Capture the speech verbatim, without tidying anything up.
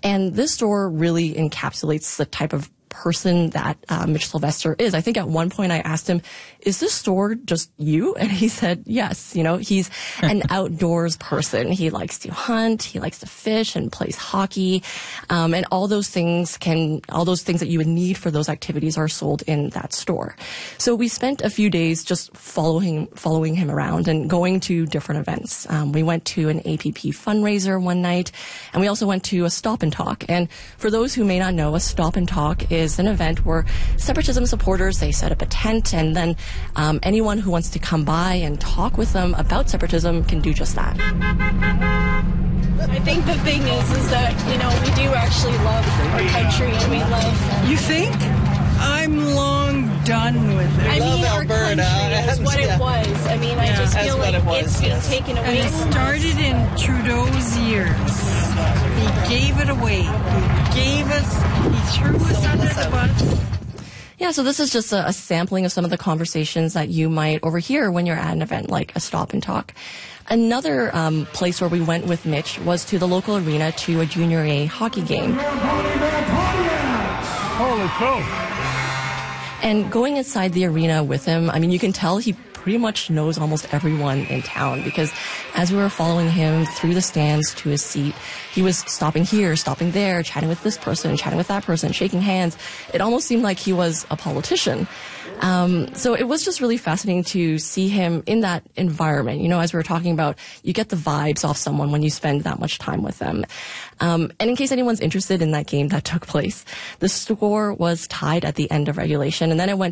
And this store really encapsulates the type of person that uh, Mitch Sylvester is. I think at one point I asked him, is this store just you? And he said, yes. You know, he's an outdoors person. He likes to hunt. He likes to fish and plays hockey. Um, and all those things can, all those things that you would need for those activities are sold in that store. So we spent a few days just following, following him around and going to different events. Um, we went to an A P P fundraiser one night, and we also went to a Stop and Talk. And for those who may not know, a Stop and Talk is is an event where separatism supporters, they set up a tent, and then um, anyone who wants to come by and talk with them about separatism can do just that. I think the thing is, is that, you know, we do actually love our country, and we love... You think? I'm long done with it. I mean, our Alberta. country is what Yeah. it was. I mean, I Yeah. just That's feel what like it was, it's being yes. taken away And it from us. started in Trudeau's years. He gave it away. He gave us, he threw us under the bus. Yeah, so this is just a, a sampling of some of the conversations that you might overhear when you're at an event like a Stop and Talk. Another um, place where we went with Mitch was to the local arena to a Junior A hockey game. Holy cow. And going inside the arena with him, I mean, you can tell he pretty much knows almost everyone in town, because as we were following him through the stands to his seat, he was stopping here, stopping there, chatting with this person, chatting with that person, shaking hands. It almost seemed like he was a politician. Um, so it was just really fascinating to see him in that environment. You know, as we were talking about, you get the vibes off someone when you spend that much time with them. Um, and in case anyone's interested in that game that took place, the score was tied at the end of regulation, and then it went